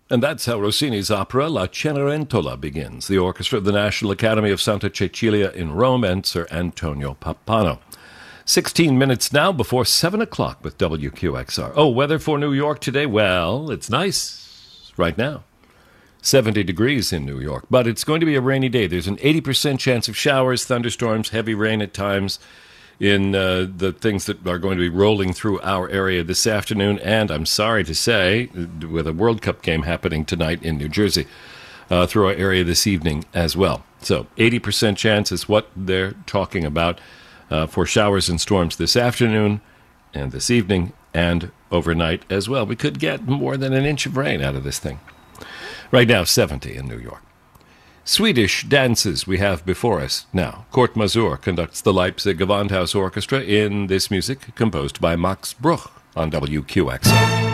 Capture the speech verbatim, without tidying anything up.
And that's how Rossini's opera La Cenerentola begins. The orchestra of the National Academy of Santa Cecilia in Rome and Sir Antonio Pappano. sixteen minutes now before seven o'clock with W Q X R. Oh, weather for New York today? Well, it's nice right now. seventy degrees in New York, but it's going to be a rainy day. There's an eighty percent chance of showers, thunderstorms, heavy rain at times in uh, the things that are going to be rolling through our area this afternoon. And I'm sorry to say, with a World Cup game happening tonight in New Jersey, uh, through our area this evening as well. So eighty percent chance is what they're talking about uh, for showers and storms this afternoon and this evening and overnight as well. We could get more than an inch of rain out of this thing. Right now, seventy in New York. Swedish dances we have before us now. Kurt Masur conducts the Leipzig Gewandhaus Orchestra in this music composed by Max Bruch on W Q X R.